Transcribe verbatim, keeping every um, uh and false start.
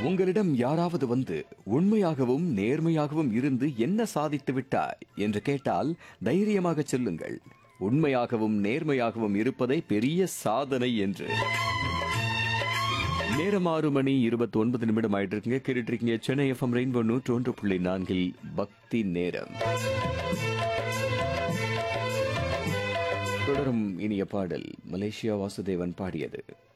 உங்களிடம் யாராவது வந்து உண்மையாகவும் நேர்மையாகவும் இருந்து என்ன சாதித்து விட்டாய் என்று கேட்டால் தைரியமாக சொல்லுங்கள், உண்மையாகவும் நேர்மையாகவும் இருப்பதை பெரிய சாதனை என்று. நேரம் ஆறு மணி இருபத்தி ஒன்பது நிமிடம் ஆயிட்டு இருக்குங்க. கேட்டுட்டு இருக்கீங்க சென்னை எஃப்எம் ரெயின்போ நூற்று ஒன்று புள்ளி நான்கில் பக்தி நேரம். தொடரும் இனிய பாடல் மலேசியா வாசுதேவன் பாடியது.